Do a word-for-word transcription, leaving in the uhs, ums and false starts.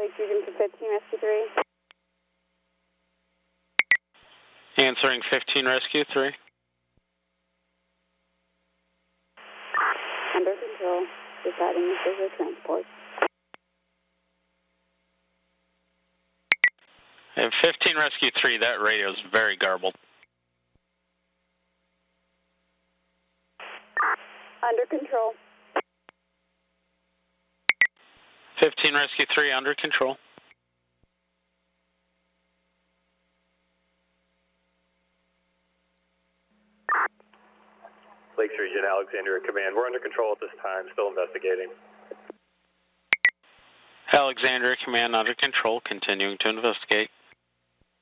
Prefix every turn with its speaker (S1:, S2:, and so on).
S1: Lake Region to fifteen, Rescue three.
S2: Answering fifteen, Rescue three.
S1: Under control. Deciding this is a transport.
S2: And fifteen, Rescue three, that radio is very garbled.
S1: Under control.
S2: fifteen, Rescue three, under control.
S3: Lakes Region, Alexandria Command. We're under control at this time, still investigating.
S2: Alexandria Command, under control, continuing to investigate.